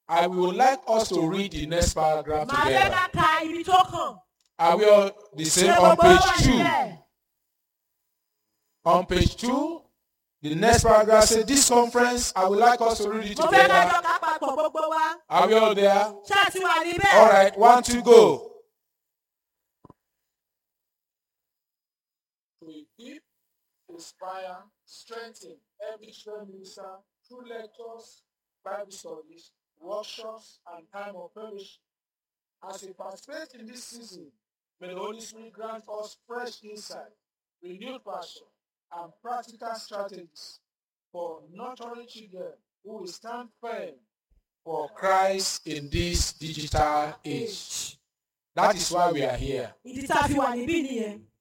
I would like us to read the next paragraph Màá fẹ́ together. ká ka ibi tó kàn. Are we all the same Ṣé on gbogbo wa wà page 2? níbẹ̀? On page 2, the next paragraph says, this conference, I would like us to read it Mo fẹ́ ká together. jọ ká papọ̀ gbogbo wa. Are we all there? Ṣé ẹ ti wà níbẹ̀? All right, 1, 2, go. To equip, inspire, strengthen every church minister through lectures, Bible studies, workshops, and time of fellowship. As we participate in this season, may the Holy Spirit grant us fresh insight, renewed passion, and practical strategies for nurturing children who will stand firm for Christ in this digital age. That is why we are here. Ìdí tá a fi wà níbí nìyẹn.